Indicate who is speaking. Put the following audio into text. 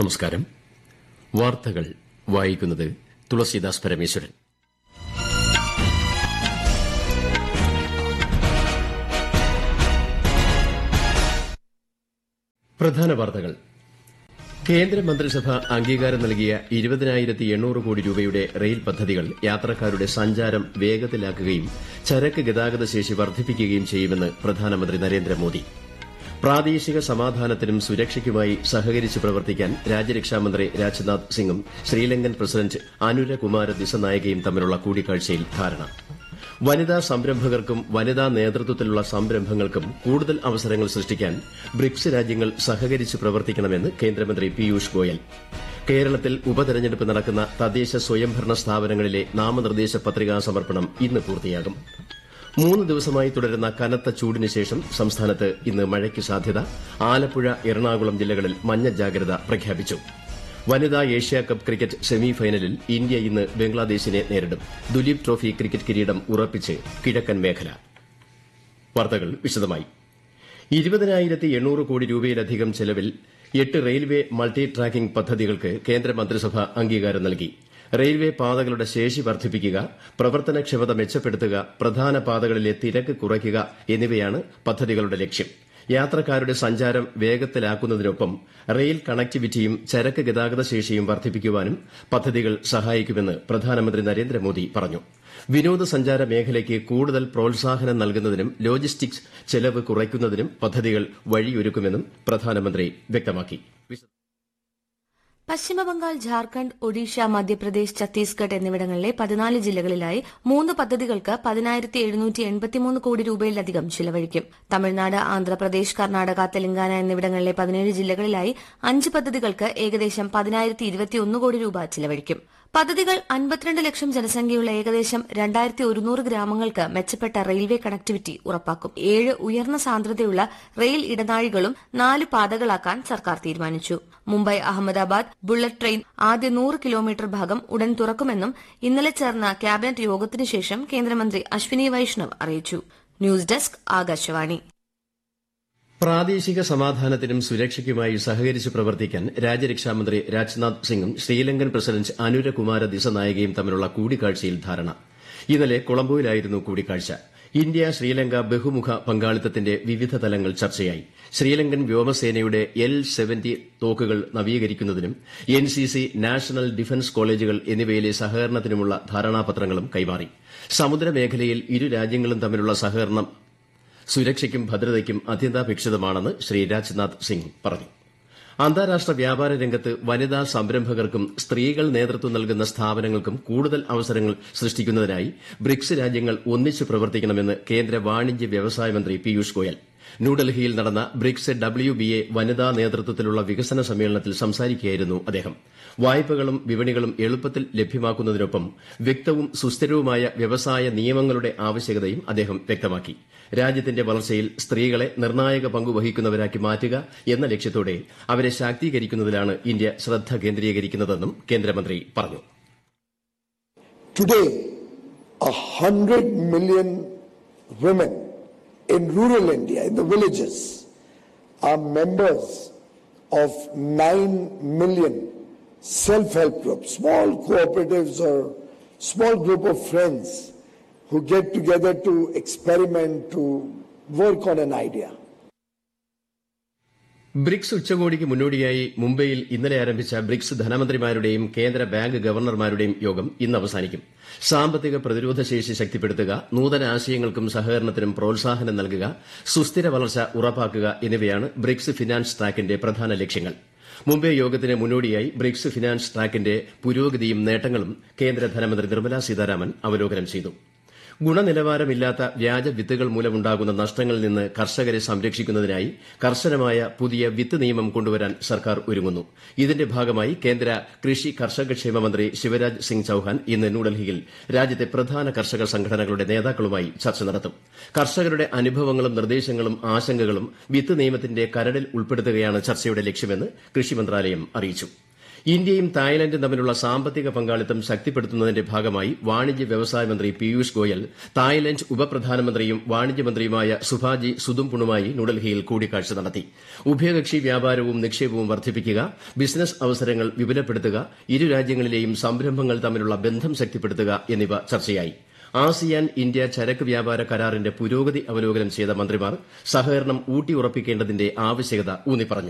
Speaker 1: നമസ്കാരം. വാർത്തകൾ വായിക്കുന്നത് തുളസീദാസ് പരമേശ്വരൻ. പ്രധാന വാർത്തകൾ. കേന്ദ്രമന്ത്രിസഭ അംഗീകാരം നൽകിയ 20,800 കോടി രൂപയുടെ റെയിൽ പദ്ധതികൾ യാത്രക്കാരുടെ സഞ്ചാരം വേഗത്തിലാക്കുകയും ചരക്ക് ഗതാഗത ശേഷി വർദ്ധിപ്പിക്കുകയും ചെയ്യുമെന്ന് പ്രധാനമന്ത്രി നരേന്ദ്രമോദി. പ്രാദേശിക സമാധാനത്തിനും സുരക്ഷയ്ക്കുമായി സഹകരിച്ച് പ്രവർത്തിക്കാൻ രാജ്യരക്ഷാമന്ത്രി രാജ്നാഥ് സിംഗും ശ്രീലങ്കൻ പ്രസിഡന്റ് അനുര കുമാര ദിസനായകയും തമ്മിലുള്ള കൂടിക്കാഴ്ചയിൽ ധാരണ. വനിതാ സംരംഭകർക്കും വനിതാ നേതൃത്വത്തിലുള്ള സംരംഭങ്ങൾക്കും കൂടുതൽ അവസരങ്ങൾ സൃഷ്ടിക്കാൻ ബ്രിക്സ് രാജ്യങ്ങൾ സഹകരിച്ച് പ്രവർത്തിക്കണമെന്ന് കേന്ദ്രമന്ത്രി പീയൂഷ് ഗോയൽ. കേരളത്തിൽ ഉപതെരഞ്ഞെടുപ്പ് നടക്കുന്ന തദ്ദേശ സ്വയംഭരണ സ്ഥാപനങ്ങളിലെ നാമനിർദ്ദേശ പത്രികാ സമർപ്പണം ഇന്ന് പൂർത്തിയാകും. 3 ദിവസമായി തുടരുന്ന കനത്ത ചൂടിന് ശേഷം സംസ്ഥാനത്ത് ഇന്ന് മഴയ്ക്ക് സാധ്യത. ആലപ്പുഴ, എറണാകുളം ജില്ലകളിൽ മഞ്ഞ ജാഗ്രത പ്രഖ്യാപിച്ചു. വനിതാ ഏഷ്യാകപ്പ് ക്രിക്കറ്റ് സെമി ഫൈനലിൽ ഇന്ത്യ ഇന്ന് ബംഗ്ലാദേശിനെ നേരിടും. ദുലീപ് ട്രോഫി ക്രിക്കറ്റ് കിരീടം ഉറപ്പിച്ച് കിഴക്കൻ മേഖല. വാർത്തകൾ വിശദമായി. 20,800 കോടി രൂപയിലധികം ചെലവിൽ 8 റെയിൽവേ മൾട്ടി ട്രാക്കിംഗ് പദ്ധതികൾക്ക് കേന്ദ്രമന്ത്രിസഭ അംഗീകാരം നൽകി. റെയിൽവേ പാതകളുടെ ശേഷി വർദ്ധിപ്പിക്കുക, പ്രവർത്തനക്ഷമത മെച്ചപ്പെടുത്തുക, പ്രധാന പാതകളിലെ തിരക്ക് കുറയ്ക്കുക എന്നിവയാണ് പദ്ധതികളുടെ ലക്ഷ്യം. യാത്രക്കാരുടെ സഞ്ചാരം വേഗത്തിലാക്കുന്നതിനൊപ്പം റെയിൽ കണക്ടിവിറ്റിയും ചരക്ക് ഗതാഗത ശേഷിയും വർദ്ധിപ്പിക്കുവാനും പദ്ധതികൾ സഹായിക്കുമെന്ന് പ്രധാനമന്ത്രി നരേന്ദ്രമോദി പറഞ്ഞു. വിനോദസഞ്ചാര മേഖലയ്ക്ക് കൂടുതൽ പ്രോത്സാഹനം നൽകുന്നതിനും ലോജിസ്റ്റിക്സ് ചെലവ് കുറയ്ക്കുന്നതിനും പദ്ധതികൾ വഴിയൊരുക്കുമെന്നും പ്രധാനമന്ത്രി വ്യക്തമാക്കി.
Speaker 2: പശ്ചിമബംഗാൾ, ഝാർഖണ്ഡ്, ഒഡീഷ, മധ്യപ്രദേശ്, ഛത്തീസ്ഗഡ് എന്നിവിടങ്ങളിലെ 14 ജില്ലകളിലായി 3 പദ്ധതികൾക്ക് 10,783 കോടി രൂപയിലധികം ചിലവഴിക്കും. തമിഴ്നാട്, ആന്ധ്രാപ്രദേശ്, കർണാടക, തെലങ്കാന എന്നിവിടങ്ങളിലെ 17 ജില്ലകളിലായി 5 പദ്ധതികൾക്ക് ഏകദേശം 10,021 കോടി രൂപ ചിലവഴിക്കും. പദ്ധതികൾ 52 ലക്ഷം ജനസംഖ്യയുള്ള ഏകദേശം 2,100 ഗ്രാമങ്ങൾക്ക് മെച്ചപ്പെട്ട റെയിൽവേ കണക്ടിവിറ്റി ഉറപ്പാക്കും. 7 ഉയർന്ന സാന്ദ്രതയുള്ള റെയിൽ ഇടനാഴികളും 4 പാതകളാക്കാൻ സർക്കാർ തീരുമാനിച്ചു. മുംബൈ അഹമ്മദാബാദ് ബുള്ളറ്റ് ട്രെയിൻ ആദ്യ 100 കിലോമീറ്റർ ഭാഗം ഉടൻ തുറക്കുമെന്നും ഇന്നലെ ചേർന്ന ക്യാബിനറ്റ് യോഗത്തിനു ശേഷം കേന്ദ്രമന്ത്രി അശ്വിനി വൈഷ്ണവ് അറിയിച്ചു. News desk, Akashvani.
Speaker 1: പ്രാദേശിക സമാധാനത്തിനും സുരക്ഷയ്ക്കുമായി സഹകരിച്ച് പ്രവർത്തിക്കാൻ രാജ്യരക്ഷാമന്ത്രി രാജ്നാഥ് സിംഗും ശ്രീലങ്കൻ പ്രസിഡന്റ് അനുര കുമാര ദിസനായകയും തമ്മിലുള്ള കൂടിക്കാഴ്ചയിൽ ധാരണ. ഇന്നലെ കൊളംബോയിലായിരുന്നു കൂടിക്കാഴ്ച. ഇന്ത്യ ശ്രീലങ്ക ബഹുമുഖ പങ്കാളിത്തത്തിന്റെ വിവിധ തലങ്ങൾ ചർച്ചയായി. ശ്രീലങ്കൻ വ്യോമസേനയുടെ L-70 തോക്കുകൾ നവീകരിക്കുന്നതിനും NCC നാഷണൽ ഡിഫൻസ് കോളേജുകൾ എന്നിവയിലെ സഹകരണത്തിനുമുള്ള ധാരണാപത്രങ്ങളും കൈമാറി. സമുദ്രമേഖലയിൽ ഇരു രാജ്യങ്ങളും തമ്മിലുള്ള സഹകരണം സുരക്ഷയ്ക്കും ഭദ്രതയ്ക്കും അത്യന്താപേക്ഷിതമാണെന്ന് ശ്രീ രാജ്നാഥ് സിംഗ് പറഞ്ഞു. അന്താരാഷ്ട്ര വ്യാപാര രംഗത്ത് വനിതാ സംരംഭകർക്കും സ്ത്രീകൾ നേതൃത്വം നൽകുന്ന സ്ഥാപനങ്ങൾക്കും കൂടുതൽ അവസരങ്ങൾ സൃഷ്ടിക്കുന്നതിനായി ബ്രിക്സ് രാജ്യങ്ങൾ ഒന്നിച്ച് പ്രവർത്തിക്കണമെന്ന് കേന്ദ്ര വാണിജ്യ വ്യവസായ മന്ത്രി പീയൂഷ് ഗോയൽ. ന്യൂഡൽഹിയിൽ നടന്ന ബ്രിക്സ് WBA വനിതാ നേതൃത്വത്തിലുള്ള വികസന സമ്മേളനത്തിൽ സംസാരിക്കുകയായിരുന്നു അദ്ദേഹം. വായ്പകളും വിപണികളും എളുപ്പത്തിൽ ലഭ്യമാക്കുന്നതിനൊപ്പം വ്യക്തവും സുസ്ഥിരവുമായ വ്യവസായ നിയമങ്ങളുടെ ആവശ്യകതയും അദ്ദേഹം വ്യക്തമാക്കി. രാജ്യത്തിന്റെ വളർച്ചയിൽ സ്ത്രീകളെ നിർണായക പങ്കുവഹിക്കുന്നവരാക്കി മാറ്റുക എന്ന ലക്ഷ്യത്തോടെ അവരെ ശാക്തീകരിക്കുന്നതിലാണ് ഇന്ത്യ ശ്രദ്ധ കേന്ദ്രീകരിക്കുന്നതെന്നും കേന്ദ്രമന്ത്രി പറഞ്ഞു.
Speaker 3: Today, 100 million women in rural India, in the villages, are members of 9 million self-help groups, small cooperatives or small group of friends who get together to experiment, to work on an idea.
Speaker 1: BRICS ഉച്ചകോടിക്ക് മുന്നോടിയായി മുംബൈയിൽ ഇന്നലെ ആരംഭിച്ച BRICS ധനമന്ത്രിമാരുടെയും കേന്ദ്ര bank ഗവർണർമാരുടെയും യോഗം ഇന്ന് അവസാനിക്കും. സാമ്പത്തിക പ്രതിരോധശേഷി ശക്തിപ്പെടുത്തുക, നൂതന ആശയങ്ങൾക്കും സഹകരണത്തിനും പ്രോത്സാഹനം നൽകുക, സുസ്ഥിര വളർച്ച ഉറപ്പാക്കുക എന്നിവയാണ് ബ്രിക്സ് ഫിനാൻസ് ട്രാക്കിന്റെ പ്രധാന ലക്ഷ്യങ്ങൾ. മുംബൈ യോഗത്തിന് മുന്നോടിയായി ബ്രിക്സ് ഫിനാൻസ് ട്രാക്കിന്റെ പുരോഗതിയും നേട്ടങ്ങളും കേന്ദ്ര ധനമന്ത്രി നിർമ്മലാ സീതാരാമൻ അവലോകനം ചെയ്തു. ഗുണനിലവാരമില്ലാത്ത വ്യാജ വിത്തുകൾ മൂലമുണ്ടാകുന്ന നഷ്ടങ്ങളിൽ നിന്ന് കർഷകരെ സംരക്ഷിക്കുന്നതിനായി കർശനമായ പുതിയ വിത്ത് നിയമം കൊണ്ടുവരാൻ സർക്കാർ ഒരുങ്ങുന്നു. ഇതിന്റെ ഭാഗമായി കേന്ദ്ര കൃഷി കർഷകക്ഷേമ മന്ത്രി ശിവരാജ് സിംഗ് ചൌഹാൻ ഇന്ന് ന്യൂഡൽഹിയിൽ രാജ്യത്തെ പ്രധാന കർഷക സംഘടനകളുടെ നേതാക്കളുമായി ചർച്ച നടത്തും. കർഷകരുടെ അനുഭവങ്ങളും നിർദ്ദേശങ്ങളും ആശങ്കകളും വിത്ത് നിയമത്തിന്റെ കരടിൽ ഉൾപ്പെടുത്തുകയാണ് ചർച്ചയുടെ ലക്ഷ്യമെന്ന് കൃഷി മന്ത്രാലയം അറിയിച്ചു. ഇന്ത്യയും തായ്ലൻഡും തമ്മിലുള്ള സാമ്പത്തിക പങ്കാളിത്തം ശക്തിപ്പെടുത്തുന്നതിന്റെ ഭാഗമായി വാണിജ്യ വ്യവസായ മന്ത്രി പീയൂഷ് ഗോയൽ തായ്ലൻഡ് ഉപപ്രധാനമന്ത്രിയും വാണിജ്യമന്ത്രിയുമായ സുഭാജി സുദുംപുണുമായി ന്യൂഡൽഹിയിൽ കൂടിക്കാഴ്ച നടത്തി. ഉഭയകക്ഷി വ്യാപാരവും നിക്ഷേപവും വർദ്ധിപ്പിക്കുക, ബിസിനസ് അവസരങ്ങൾ വിപുലപ്പെടുത്തുക, ഇരു രാജ്യങ്ങളിലെയും സംരംഭങ്ങൾ തമ്മിലുള്ള ബന്ധം ശക്തിപ്പെടുത്തുക എന്നിവ ചർച്ചയായി. ആസിയാൻ ഇന്ത്യ ചരക്ക് വ്യാപാര കരാറിന്റെ പുരോഗതി അവലോകനം ചെയ്ത മന്ത്രിമാർ സഹകരണം ഊട്ടിയുറപ്പിക്കേണ്ടതിന്റെ ആവശ്യകത ഊന്നിപ്പറഞ്ഞു.